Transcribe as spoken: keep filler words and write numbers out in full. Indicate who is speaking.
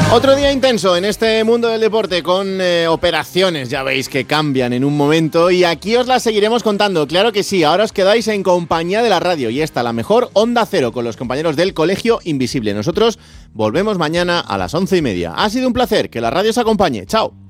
Speaker 1: Otro día intenso en este mundo del deporte con eh, operaciones, ya veis que cambian en un momento y aquí os las seguiremos contando, claro que sí. Ahora os quedáis en compañía de la radio y esta la mejor Onda Cero con los compañeros del Colegio Invisible. Nosotros volvemos mañana a las once y media. Ha sido un placer, que la radio os acompañe. Chao.